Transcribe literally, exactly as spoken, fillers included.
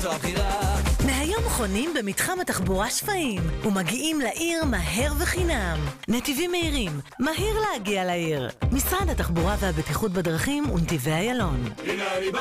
זו הבחירה. מהיום חונים במתחם התחבורה שפיים ומגיעים לעיר מהר וחינם. נתיבים מהירים, מהיר להגיע לעיר. משרד התחבורה והבטיחות בדרכים ונתיבי איילון.